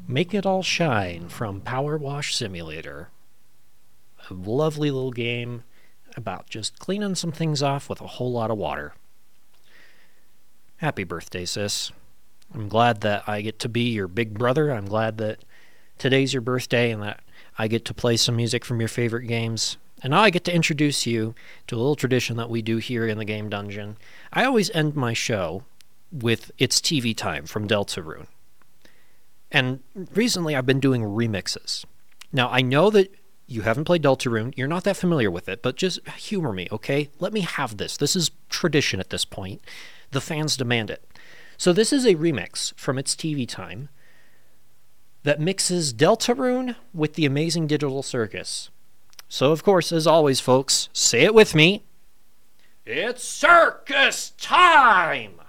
Make It All Shine from Power Wash Simulator. A lovely little game about just cleaning some things off with a whole lot of water. Happy birthday, sis. I'm glad that I get to be your big brother. I'm glad that today's your birthday and that I get to play some music from your favorite games. And now I get to introduce you to a little tradition that we do here in the Game Dungeon. I always end my show with It's TV Time from Deltarune. And recently I've been doing remixes. Now, I know that you haven't played Deltarune, you're not that familiar with it, but just humor me, okay? Let me have this. This is tradition at this point. The fans demand it. So this is a remix from It's TV Time that mixes Deltarune with the Amazing Digital Circus. So, of course, as always, folks, say it with me. It's circus time!